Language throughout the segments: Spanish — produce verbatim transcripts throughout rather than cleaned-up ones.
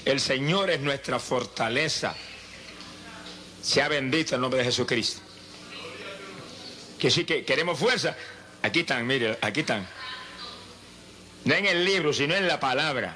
El Señor es nuestra fortaleza. Sea bendito el nombre de Jesucristo. Que sí que queremos fuerza. Aquí están, mire, aquí están. No en el libro, sino en la palabra.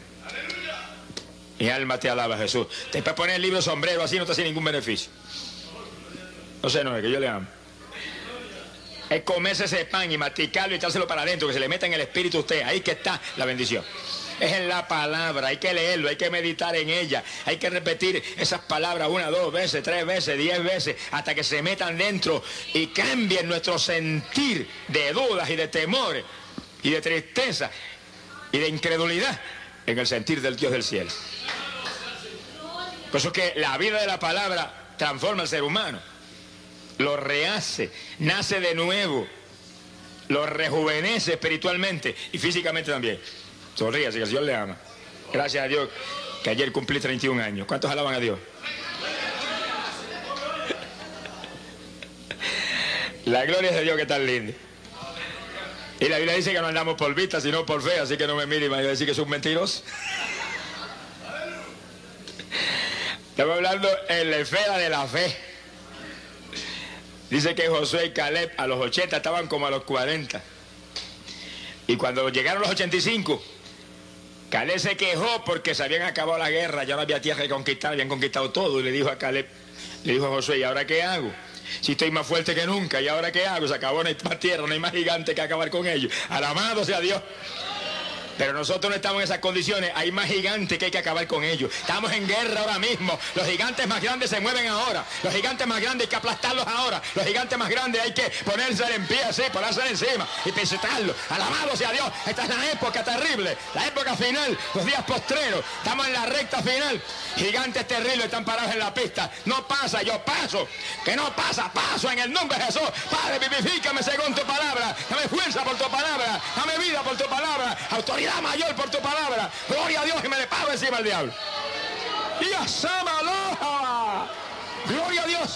Mi alma te alaba, Jesús. Te puedes poner el libro sombrero así, no te hace ningún beneficio. No sé, no es que yo le amo. Es comerse ese pan y masticarlo y echárselo para adentro, que se le meta en el espíritu a usted. Ahí que está la bendición. Es en la palabra, hay que leerlo, hay que meditar en ella, hay que repetir esas palabras una, dos veces, tres veces, diez veces, hasta que se metan dentro y cambien nuestro sentir de dudas y de temores y de tristeza y de incredulidad en el sentir del Dios del cielo. Por eso es que la vida de la palabra transforma al ser humano, lo rehace, nace de nuevo, lo rejuvenece espiritualmente y físicamente también. Sonríase, que el Señor le ama. Gracias a Dios que ayer cumplí treinta y un años. ¿Cuántos alaban a Dios? La gloria es de Dios, que tan lindo. Y la Biblia dice que no andamos por vista, sino por fe, así que no me mire y me va a decir que es un mentiroso. Estamos hablando en la esfera de la fe. Dice que Josué y Caleb a los ochenta estaban como a los cuarenta. Y cuando llegaron los ochenta y cinco, Caleb se quejó porque se habían acabado la guerra, ya no había tierra que conquistar, habían conquistado todo. Y le dijo a Caleb, le dijo a Josué, ¿y ahora qué hago? Si estoy más fuerte que nunca, ¿y ahora qué hago? Se acabó, no hay más tierra, no hay más gigante que acabar con ellos. Alabado sea Dios. Pero nosotros no estamos en esas condiciones, hay más gigantes que hay que acabar con ellos. Estamos en guerra ahora mismo, los gigantes más grandes se mueven ahora, los gigantes más grandes hay que aplastarlos ahora, los gigantes más grandes hay que ponerse en pie así, ponerse encima y pisotearlos. Alabado sea Dios, esta es la época terrible, la época final, los días postreros, estamos en la recta final. Gigantes terribles están parados en la pista, no pasa, yo paso, que no pasa, paso en el nombre de Jesús. Padre, vivifícame según tu palabra, dame fuerza por tu palabra, dame vida por tu palabra, autoridad mayor por tu palabra. Gloria a Dios, y me le pago encima al diablo. Y asámalo. Gloria a Dios.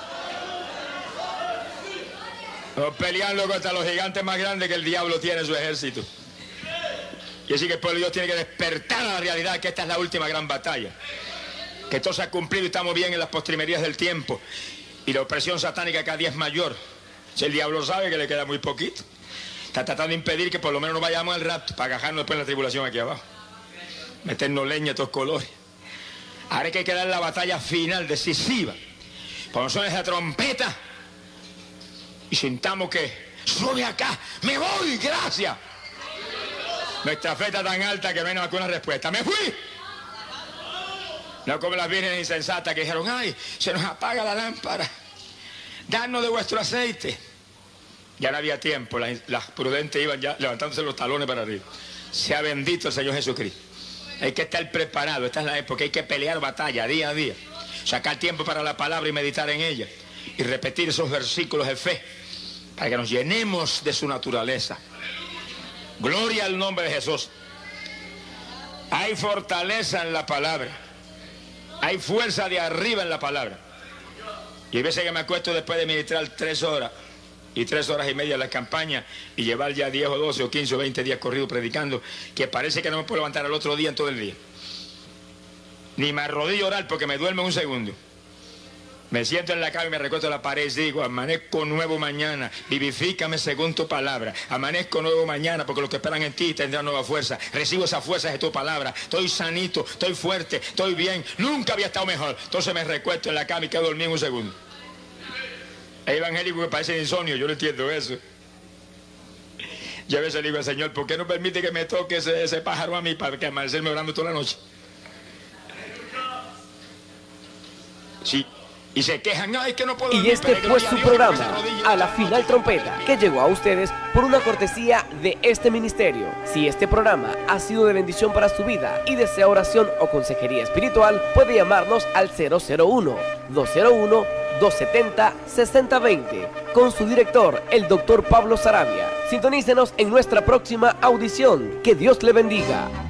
Estamos peleando contra los gigantes más grandes que el diablo tiene en su ejército. Y así que el pueblo de Dios tiene que despertar a la realidad que esta es la última gran batalla. Que todo se ha cumplido y estamos bien en las postrimerías del tiempo. Y la opresión satánica cada día es mayor. Si el diablo sabe que le queda muy poquito, está tratando de impedir que por lo menos no vayamos al rapto para agajarnos después en la tribulación aquí abajo. Meternos leña de todos colores. Ahora hay que quedar la batalla final, decisiva. Cuando suene esa trompeta y sintamos que sube acá, me voy, gracias. Nuestra fe está tan alta que no hay nada que una respuesta. ¡Me fui! No como las vírgenes insensatas que dijeron, ay, se nos apaga la lámpara. Danos de vuestro aceite. Ya no había tiempo, las, las prudentes iban ya levantándose los talones para arriba. Sea bendito el Señor Jesucristo. Hay que estar preparado, esta es la época, hay que pelear batalla día a día. Sacar tiempo para la palabra y meditar en ella. Y repetir esos versículos de fe, para que nos llenemos de su naturaleza. Gloria al nombre de Jesús. Hay fortaleza en la palabra. Hay fuerza de arriba en la palabra. Y hay veces que me acuesto después de ministrar tres horas y tres horas y media en la campaña y llevar ya diez o doce o quince o veinte días corridos predicando, que parece que no me puedo levantar al otro día en todo el día. Ni me arrodillo a orar porque me duermo un segundo. Me siento en la cama y me recuesto en la pared y digo, amanezco nuevo mañana, vivifícame según tu palabra. Amanezco nuevo mañana porque los que esperan en ti tendrán nueva fuerza. Recibo esa fuerza de tu palabra. Estoy sanito, estoy fuerte, estoy bien. Nunca había estado mejor. Entonces me recuesto en la cama y quedo dormido un segundo. Hay evangélicos que parecen insomnio, yo no entiendo eso. Yo a veces le digo al Señor, ¿por qué no permite que me toque ese, ese pájaro a mí para que amanecerme orando toda la noche? Sí. Y se quejan, no, es que no puedo. Y este fue su programa, A la Final Trompeta, que llegó a ustedes por una cortesía de este ministerio. Si este programa ha sido de bendición para su vida y desea oración o consejería espiritual, puede llamarnos al cero cero uno, dos cero uno, dos siete cero, seis cero dos cero con su director, el doctor Pablo Saravia. Sintonícenos en nuestra próxima audición. Que Dios le bendiga.